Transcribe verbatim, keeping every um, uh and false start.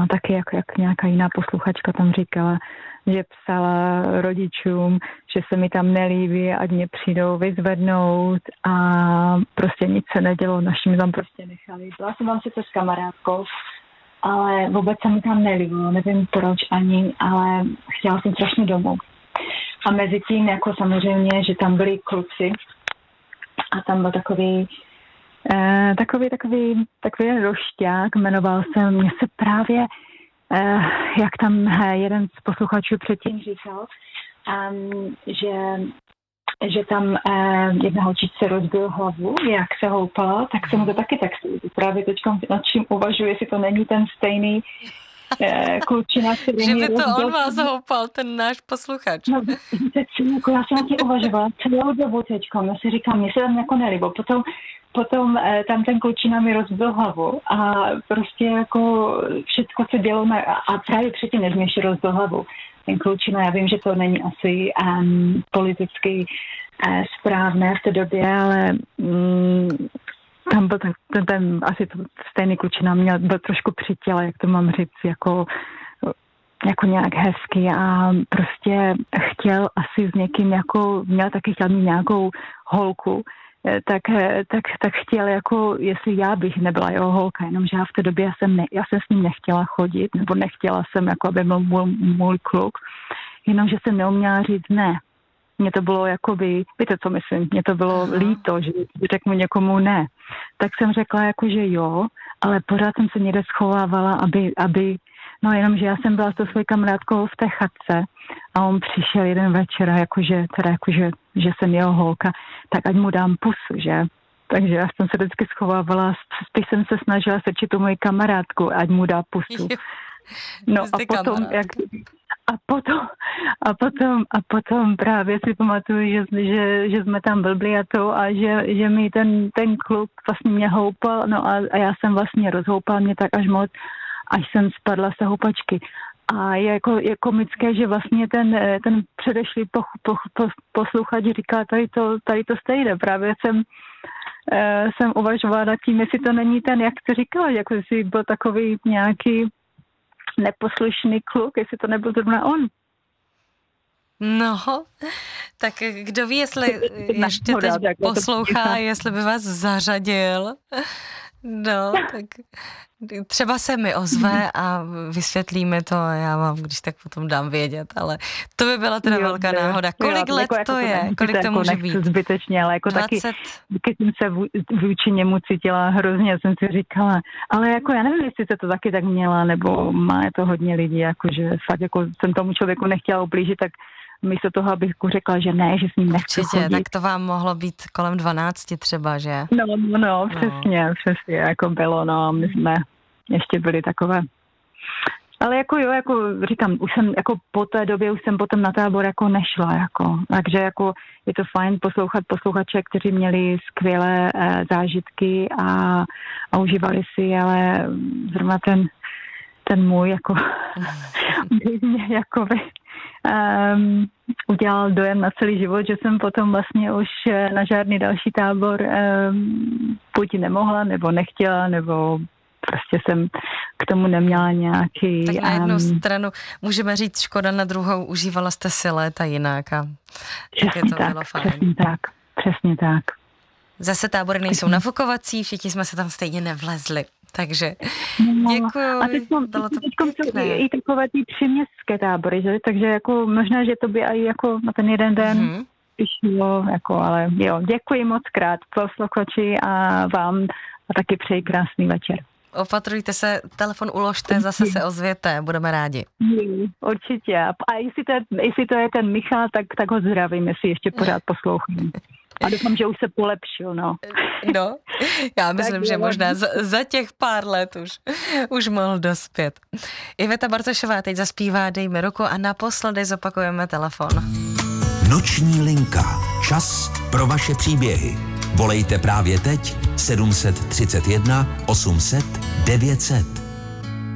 taky jak, jak nějaká jiná posluchačka tam říkala, že psala rodičům, že se mi tam nelíbí, ať mě přijdou vyzvednout a prostě nic se nedělo, naši mi tam prostě nechali. Byla jsem tam sice s kamarádkou, ale vůbec se mi tam nelíbilo, nevím proč ani, ale chtěla jsem strašně domů. A mezi tím, jako samozřejmě, že tam byli kluci a tam byl takový eh, takový, takový, takový rošťák, jmenoval se, mě se právě eh, jak tam eh, jeden z posluchačů předtím říkal, um, že, že tam eh, jedna holčičce rozbil hlavu, jak se houpala, tak se mu to taky tak právě teď nad čím uvažuji, jestli to není ten stejný eh, klučina, který že by to rozbil... on vás houpal, ten náš posluchač. No, teď, jako já jsem na tím uvažovala celou dobu teďkom, já si říkám, mě se tam jako nelíbilo, potom Potom eh, tam ten klučina mi rozbil hlavu a prostě jako všechno se dělo na, a právě předtím, než mi ještě rozbil hlavu. Ten klučina, já vím, že to není asi um, politicky uh, správné v té době, ale um, tam byl ten, ten, ten asi to stejný klučina měl, byl trošku při těle, jak to mám říct, jako jako nějak hezky a prostě chtěl asi s někým jako, měl taky chtěl mít nějakou holku, tak, tak, tak chtěl, jako jestli já bych nebyla jeho holka, jenomže já v té době jsem, ne, já jsem s ním nechtěla chodit, nebo nechtěla jsem, jako aby byl můj, můj kluk, jenomže jsem neuměla říct ne. Mně to bylo jakoby, víte, co myslím, mně to bylo líto, že řeknu někomu ne. Tak jsem řekla jako, že jo, ale pořád jsem se někde schovávala, aby, aby no jenomže já jsem byla s tou svojí kamarádkou v té chatce a on přišel jeden večer a jakože, teda jakože, že jsem jeho holka, tak ať mu dám pusu, že? Takže já jsem se vždycky schovávala, spíš jsem se snažila sečit tu moji kamarádku, ať mu dá pusu. No a potom, jak, a potom, a potom, a potom právě si pamatuju, že, že, že jsme tam blbli a to a že, že mi ten, ten kluk vlastně mě houpal, no a, a já jsem vlastně rozhoupal mě tak až moc, až jsem spadla z houpačky. A je, jako, je komické, že vlastně ten, ten předešlý poch, poch, poch, posluchač říká, tady to, tady to stejné. Právě jsem, eh, jsem uvažovala nad tím, jestli to není ten, jak jsi říkala, jako jestli byl takový nějaký neposlušný kluk, jestli to nebyl zrovna on. No, tak kdo ví, jestli ještě teď poslouchá, jestli by vás zařadil. No, tak třeba se mi ozve a vysvětlíme to a já vám, když tak potom dám vědět, ale to by byla teda jo, velká jo, náhoda. Kolik jo, let jako, to je? Jako, kolik to může jako být? Zbytečně, ale jako dvacet taky, když jsem se vůči němu cítila hrozně, jsem si říkala, ale jako já nevím, jestli se to taky tak měla, nebo má to hodně lidí, jakože fakt jako jsem tomu člověku nechtěla ublížit, tak místo toho, abych řekla, že ne, že s ním nechci Určitě, chodit. tak to vám mohlo být kolem dvanácti třeba, že? No, no, no, přesně, no. přesně, jako bylo, no, my jsme ještě byli takové. Ale jako jo, jako říkám, už jsem, jako po té době už jsem potom na tábor jako nešla, jako, takže jako je to fajn poslouchat posluchače, kteří měli skvělé eh, zážitky a, a užívali si, ale zrovna ten, ten můj, jako, mě, jako by, Um, udělal dojem na celý život, že jsem potom vlastně už na žádný další tábor um, buď nemohla, nebo nechtěla, nebo prostě jsem k tomu neměla nějaký... Tak na jednu um, stranu můžeme říct škoda, na druhou užívala jste si léta jinak a tak je to tak, bylo fajn. Přesně tak, přesně tak. Zase tábory nejsou nafukovací, všichni jsme se tam stejně nevlezli. Takže no, děkuju. A teď mám, bylo to jsou i, i takové ty příměstské tábory, že? Takže jako možná, že to by i jako na ten jeden den mm-hmm. vyšlo, jako, ale jo, děkuji moc krát posluchači a vám a taky přeji krásný večer. Opatrujte se, telefon uložte, zase se ozvěte, budeme rádi. Určitě. A jestli to je, jestli to je ten Michal, tak, tak ho zdravím, jestli ještě pořád poslouchám. A doufám, že už se polepšil, no. No, já myslím, tak že možná za, za těch pár let už, už mohl dospět. Iveta Bartošová teď zaspívá Dejme ruku a naposledy zopakujeme telefon. Noční linka. Čas pro vaše příběhy. Volejte právě teď sedm set třicet jedna osm set devět set.